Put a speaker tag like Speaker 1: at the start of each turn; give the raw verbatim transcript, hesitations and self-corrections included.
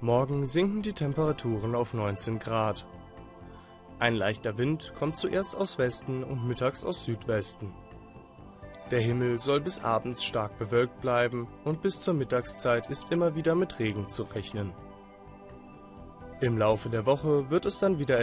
Speaker 1: Morgen sinken die Temperaturen auf neunzehn Grad. Ein leichter Wind kommt zuerst aus Westen und mittags aus Südwesten. Der Himmel soll bis abends stark bewölkt bleiben und bis zur Mittagszeit ist immer wieder mit Regen zu rechnen. Im Laufe der Woche wird es dann wieder